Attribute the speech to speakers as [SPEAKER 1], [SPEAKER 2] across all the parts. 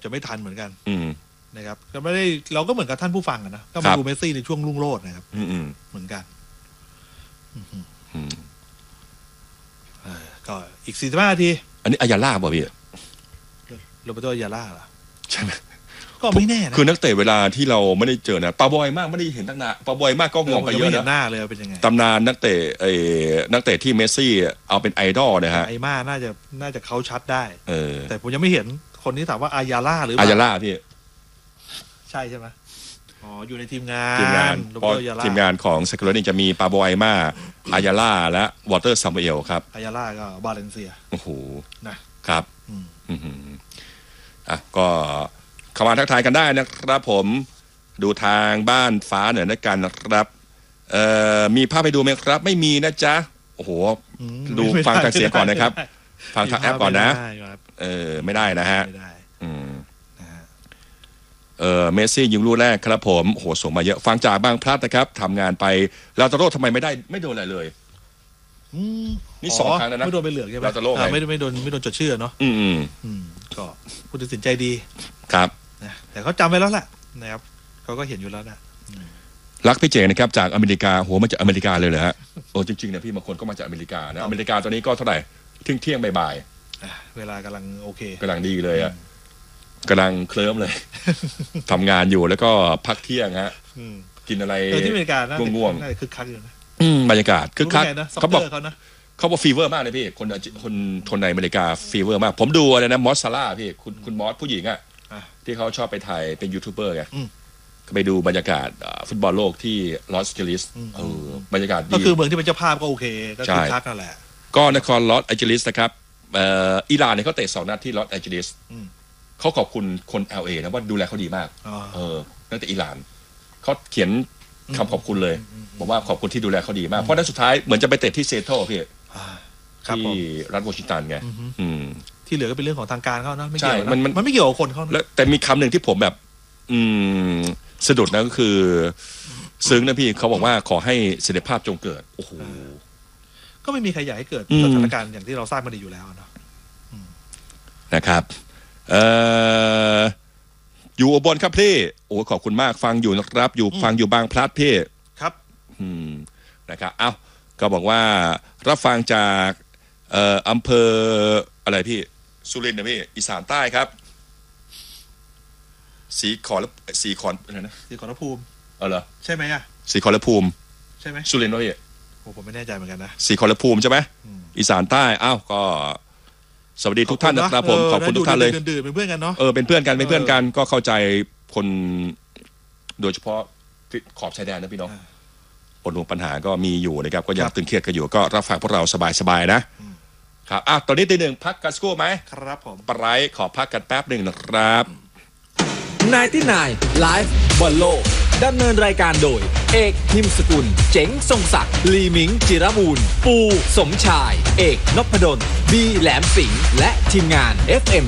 [SPEAKER 1] จะไม่ทันเหมือนกันนะครับก็ไม่ได้เราก็เหมือนกับท่านผู้ฟังนะก็มาดูเมสซี่ในช่วงรุ่งโรจน์นะครับเหมือนกันก็อีก45 นาที
[SPEAKER 2] อันนี้อายาล่าบ่พี่
[SPEAKER 1] โรเบโตอายาล่าเหรอ
[SPEAKER 2] ใช่ไหม
[SPEAKER 1] ก็ไม่แน่นะ
[SPEAKER 2] คือนักเตะเวลาที่เราไม่ได้เจอนะปาบอยมากไม่ได้เห็นตั้งนานปาบอยมากก็งงไปเยอะนะ
[SPEAKER 1] หน้าเลยเป็นยังไง
[SPEAKER 2] ตำนานนักเตะที่เมสซี่เอาเป็นไอดอลนะฮะ
[SPEAKER 1] ไอม่าน่าจะเขาชัดได้แต่ผมยังไม่เห็นคนที่ถามว่าอายาล่าหรือ
[SPEAKER 2] อายาล่าพี่
[SPEAKER 1] ใช่ไหมอ๋ออยู่ในทีมงาน
[SPEAKER 2] ทีมงานของเซคูลานี่จะมีปาโบไอม่าอายาล่าและวอเตอร์ซัมเอลครับ
[SPEAKER 1] อายาล่าก็บาเลนเซีย
[SPEAKER 2] โอ้โหนะครับก็เข้ามาทักทายกันได้นะครับผมดูทางบ้านฟ้าเหนือนะกันนะครับมีภาพไปดูไหมครับไม่มีนะจ๊ะโอ้โหดูฟังจากเสียงก่อนนะครับฟังทางแอปก่อนนะไม่ได้นะฮะเมสซี่ยิงลูกแรกครับผมโอ้โหส่งมาเยอะฟังจากบางพลัดนะครับทำงานไปลาตาโร่ทำไมไม่โดนอะไรเลยนี่2 ครั้งแล้วนะ
[SPEAKER 1] ไม่โดนไปเหลืองใช่ไหม
[SPEAKER 2] ลาตาโร่
[SPEAKER 1] ไม่โดนจดชื่อเนาะก็ผู้ตัดสินใจดี
[SPEAKER 2] ครับ
[SPEAKER 1] แต่เขาจำไว้แล้วแหละนะครับเขาก็เห็นอยู่แล้วนะ
[SPEAKER 2] รักพี่เจนะครับจากอเมริกาหัวมาจากอเมริกาเลยเหรอฮะโอ้จริงๆนะพี่บางคนก็มาจากอเมริกานะอเมริกาตอนนี้ก็เท่าไหร่เที่ยงบ่าย
[SPEAKER 1] เวลากำลังโอเค
[SPEAKER 2] กำลังดีเลยอ่ะกำลังเคลิ้มเลยทำงานอยู่แล้วก็พักเที่ยงฮะกินอะไร
[SPEAKER 1] ที่อเมริกา
[SPEAKER 2] ง่วง
[SPEAKER 1] ๆคึกคักอยู่นะ
[SPEAKER 2] บรรยากาศคึกคัก
[SPEAKER 1] เขาบอก
[SPEAKER 2] เขาฟีเวอร์มากเลยพี่คนในอเมริกาฟีเวอร์มากผมดูอะไรนะมอสซาร่าพี่คุณมอสผู้หญิงอ่ะที่เขาชอบไปถ่ายเป็นยูทูบเบอร์ไงไปดูบรรยากาศฟุตบอลโลกที่ลอสแอนเจลิสบรรยากาศดี
[SPEAKER 1] ก็คือเมืองที่เป็นเจ้าภาพก็โอเคก็คึกคักนั่นแหละ
[SPEAKER 2] ก็นครลอสแอนเจลิสนะครับอิหร่านเนี่ยเขาเตะ2 นัดที่ลอสแอนเจลิสเขาขอบคุณคน LA นะว่าดูแลเขาดีมากนักเตะอิหร่านเขาเขียนคำขอบคุณเลยบอกว่าขอบคุณที่ดูแลเขาดีมากเพราะนัดสุดท้ายเหมือนจะไปเตะที่เซโตพี่ที่รัฐวอชิงตันไง
[SPEAKER 1] ที่เหลือก็เป็นเรื่องของทางการเขานะไม่เกี่ยวมันไม่เกี่ยวกับคนเขา
[SPEAKER 2] แต่มีคำหนึ่งที่ผมแบบสะดุดนะก็คือซึ้งนะพี่เขาบอกว่าขอให้เสด็จภาพจงเกิดโอ้โห
[SPEAKER 1] ก็ไม่มีใครอยากให้เกิดสถานการณ์อย่างที่เราทราบมาดีอยู่แล้วเนาะ
[SPEAKER 2] นะครับอยู่อุบลครับพี่โอ้ขอบคุณมากฟังอยู่นะครับฟังอยู่บางพลัดพี่
[SPEAKER 1] ครับ
[SPEAKER 2] นะครับเอ้าก็บอกว่ารับฟังจากอำเภออะไรพี่สุรินทร์นะพี่อีสานใต้ครับสีขอนอะไรนะ
[SPEAKER 1] สีขอรภูมิ
[SPEAKER 2] เหรอ
[SPEAKER 1] ใช่ไหมอ่ะ
[SPEAKER 2] สีขอรภูมิ
[SPEAKER 1] ใช่ไหม
[SPEAKER 2] สุรินทร์วะพี่
[SPEAKER 1] โอ้ผมไม่แน่ใจเหมือนกันนะ
[SPEAKER 2] สีขอรภูมิใช่ไหมอีสานใต้อ้าวก็สวัสดีทุกท่านนะครับผมขอบคุณทุกท่านเลย
[SPEAKER 1] เป็นเพื่อนกันเนาะ
[SPEAKER 2] เป็นเพื่อนกันก็เข้าใจคนโดยเฉพาะขอบชายแดนนะพี่น้องผลของปัญหาก็มีอยู่นะครับก็ยังตึงเครียดกันอยู่ก็รับฟังพวกเราสบายๆนะครับตอนนี้ตี 1พักกันสักครู่ไหม
[SPEAKER 1] ครับผม
[SPEAKER 2] ปรายขอพักกันแป๊บหนึ่งนะครับ
[SPEAKER 3] 99 Live บอลโลกดำเนินรายการโดยเอกหิมสกุลเจ๋งทรงศักดิ์ลีมิงจิรมูลปูสมชายเอกนพดลบีแหลมสิงห์และทีมงาน FM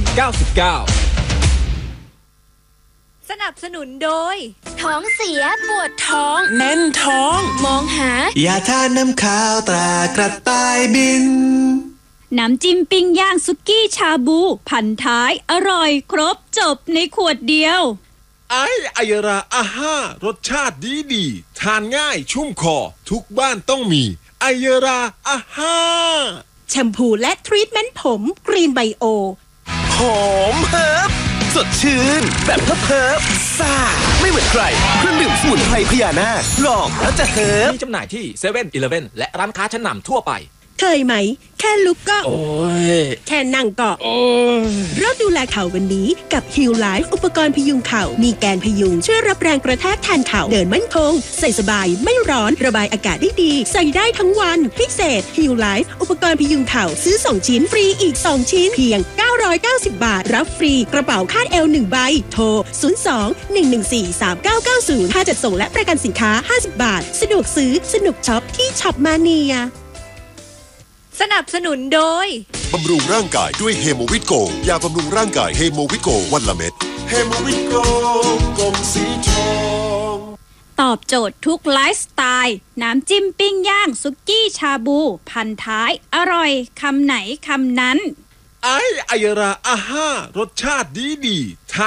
[SPEAKER 3] 99
[SPEAKER 4] สนับสนุนโดย
[SPEAKER 5] ท้องเสียปวดท้อง
[SPEAKER 4] แน่นท้อง
[SPEAKER 5] มองหาย
[SPEAKER 6] าทาน้ำขาวตรากระต่ายบิน
[SPEAKER 4] น้ำจิ้มปิ้งย่างสุกี้ชาบูพันท้ายอร่อยครบจบในขวดเดียว
[SPEAKER 7] อายราอาห้ารสชาติดีทานง่ายชุ่มคอทุกบ้านต้องมีอายราอาห้า
[SPEAKER 8] แชมพูและทรีทเมนต์ผมกรีนไบโอ
[SPEAKER 9] หอมเฮิร์บสดชื่นแบบเพิบซ่าไม่เหมือนใครเครื่องดื่มสมุนไพรพญานาคลองแล้วจะเฮิร์บ
[SPEAKER 3] มีจำหน่ายที่เซเว่นอีเลฟเว่นและร้านค้าชั้นนำทั่วไป
[SPEAKER 8] เคยไหมแค่ลุกก็
[SPEAKER 9] โอ้ย
[SPEAKER 8] แค่นั่งก็โอ้ยเริ่มดูแลเข่าวันนี้กับ Heal Life อุปกรณ์พยุงเข่ามีแกนพยุงช่วยรับแรงกระแทกแทนเข่าเดินมั่นคงใส่สบายไม่ร้อนระบายอากาศได้ดีใส่ได้ทั้งวันพิเศษ Heal Life อุปกรณ์พยุงเข่าซื้อ2 ชิ้นฟรีอีก2 ชิ้นเพียง990 บาทรับฟรีกระเป๋าคาดเอว1ใบโทร02-114-3990ค่าจัดส่งและประกันสินค้า50 บาทสะดวกซื้อสนุกช็อปที่ช็อปมาเนีย
[SPEAKER 4] สนับสนุนโดย
[SPEAKER 10] บำรุงร่างกายด้วยเฮโมวิตโกยาบำรุงร่างกายเฮโมวิตโกวันละเม็ดเฮโมวิตโกกลมสีทอง
[SPEAKER 4] ตอบโจทย์ทุกไลฟ์สไตล์น้ำจิ้มปิ้งย่างสุกี้ชาบูพันท้ายอร่อยคำไหนคำนั้น
[SPEAKER 7] อายราอาห้ารสชาติดี